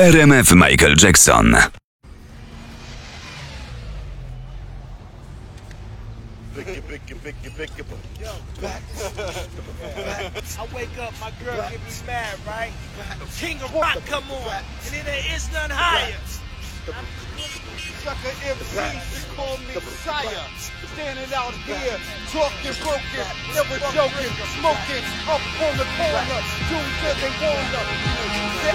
RMF Michael Jackson. I wake up, my girl get me mad, right? King of Rock come on, and then there is none higher. Sucker MCs call me sire. Standing out here, talking broken, never joking, smoking up on the corner. Dudes said they wanna.